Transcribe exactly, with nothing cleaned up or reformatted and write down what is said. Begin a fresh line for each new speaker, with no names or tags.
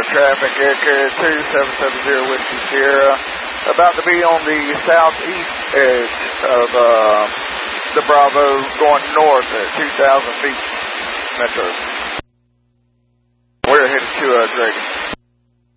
traffic, Air Carrier two seven seven zero Whiskey Sierra, about to be on the southeast edge of uh, the Bravo, going north at two thousand feet Metro. We're headed to uh, Dragon.